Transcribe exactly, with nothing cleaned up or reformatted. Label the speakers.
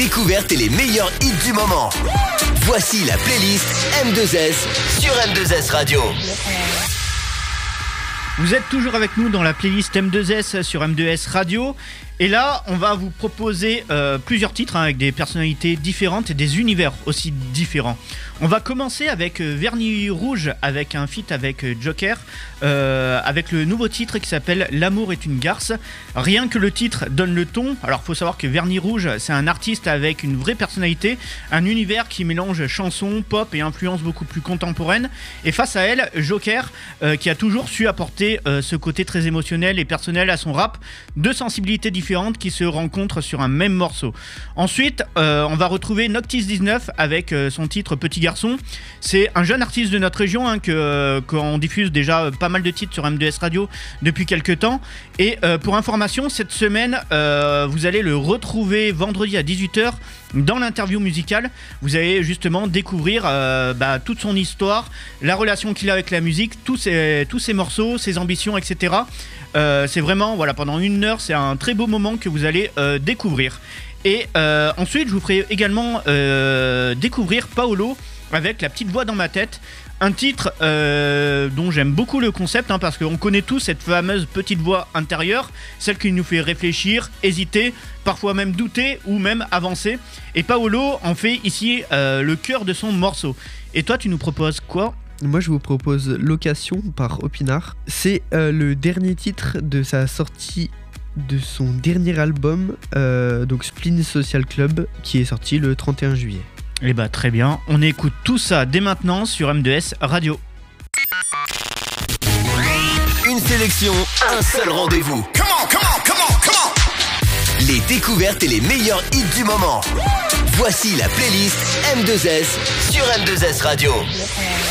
Speaker 1: découvertes et les meilleurs hits du moment. Voici la playlist M deux S sur M deux S Radio.
Speaker 2: Vous êtes toujours avec nous dans la playlist M deux S sur M deux S Radio. Et là, on va vous proposer euh, plusieurs titres hein, avec des personnalités différentes et des univers aussi différents. On va commencer avec euh, Vernis Rouge avec un feat avec euh, Joker, euh, avec le nouveau titre qui s'appelle L'amour est une garce. Rien que le titre donne le ton. Alors, faut savoir que Vernis Rouge, c'est un artiste avec une vraie personnalité, un univers qui mélange chansons, pop et influences beaucoup plus contemporaines. Et face à elle, Joker, euh, qui a toujours su apporter euh, ce côté très émotionnel et personnel à son rap, deux sensibilités différentes qui se rencontrent sur un même morceau. Ensuite, euh, on va retrouver Noctis dix-neuf avec euh, son titre Petit Garçon. C'est un jeune artiste de notre région hein, que, euh, qu'on diffuse déjà pas mal de titres sur M deux S Radio depuis quelques temps. Et euh, pour information, cette semaine, euh, vous allez le retrouver vendredi à dix-huit heures dans l'interview musicale. Vous allez justement découvrir euh, bah, toute son histoire, la relation qu'il a avec la musique, tous ses, tous ses morceaux, ses ambitions, et cetera. Euh, c'est vraiment, voilà, pendant une heure, c'est un très beau moment que vous allez euh, découvrir. Et euh, ensuite, je vous ferai également euh, découvrir Paolo avec La petite voix dans ma tête. Un titre euh, dont j'aime beaucoup le concept, hein, parce qu'on connaît tous cette fameuse petite voix intérieure, celle qui nous fait réfléchir, hésiter, parfois même douter ou même avancer. Et Paolo en fait ici euh, le cœur de son morceau. Et toi, tu nous proposes quoi ?
Speaker 3: Moi, je vous propose Location par Opinard. C'est euh, le dernier titre de sa sortie de son dernier album, euh, donc Spleen Social Club, qui est sorti le trente et un juillet.
Speaker 2: Eh bah très bien, on écoute tout ça dès maintenant sur M deux S Radio.
Speaker 1: Une sélection, un seul rendez-vous. Come on, come on, come on, come on. Les découvertes et les meilleurs hits du moment. Voici la playlist M deux S sur M deux S Radio.